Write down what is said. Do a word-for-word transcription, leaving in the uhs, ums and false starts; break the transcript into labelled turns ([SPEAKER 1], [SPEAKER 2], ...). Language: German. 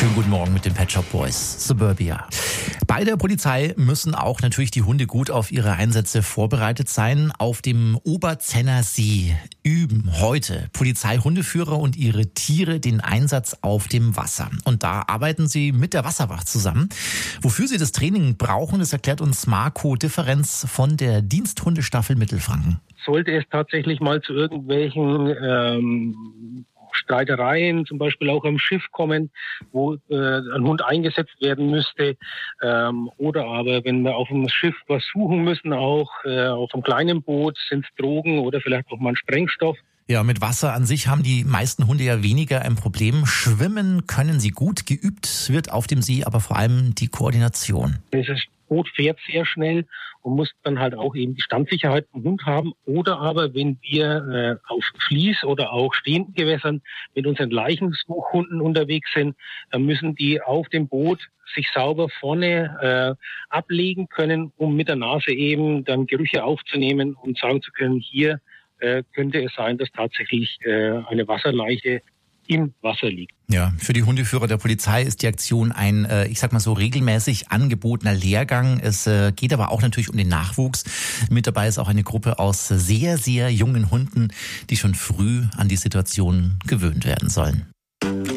[SPEAKER 1] Schönen guten Morgen mit den Pet Shop Boys, Suburbia. Bei der Polizei müssen auch natürlich die Hunde gut auf ihre Einsätze vorbereitet sein. Auf dem Oberzenner See üben heute Polizeihundeführer und ihre Tiere den Einsatz auf dem Wasser. Und da arbeiten sie mit der Wasserwacht zusammen. Wofür sie das Training brauchen, das erklärt uns Marco Differenz von der Diensthundestaffel Mittelfranken.
[SPEAKER 2] Sollte es tatsächlich mal zu irgendwelchen ähm, Streitereien, zum Beispiel auch am Schiff kommen, wo äh, ein Hund eingesetzt werden müsste, ähm, oder aber wenn wir auf dem Schiff was suchen müssen, auch äh, auf einem kleinen Boot, sind es Drogen oder vielleicht auch mal ein Sprengstoff.
[SPEAKER 1] Ja, mit Wasser an sich haben die meisten Hunde ja weniger ein Problem. Schwimmen können sie gut, geübt wird auf dem See aber vor allem die Koordination.
[SPEAKER 2] Dieses Boot fährt sehr schnell und muss dann halt auch eben die Standsicherheit vom Hund haben. Oder aber wenn wir äh, auf Fließ oder auch stehenden Gewässern mit unseren Leichensuchhunden unterwegs sind, dann müssen die auf dem Boot sich sauber vorne äh, ablegen können, um mit der Nase eben dann Gerüche aufzunehmen und sagen zu können, hier äh, könnte es sein, dass tatsächlich äh, eine Wasserleiche im Wasser liegt.
[SPEAKER 1] Ja, für die Hundeführer der Polizei ist die Aktion ein, äh, ich sag mal so, regelmäßig angebotener Lehrgang. Es äh, geht aber auch natürlich um den Nachwuchs. Mit dabei ist auch eine Gruppe aus sehr, sehr jungen Hunden, die schon früh an die Situation gewöhnt werden sollen.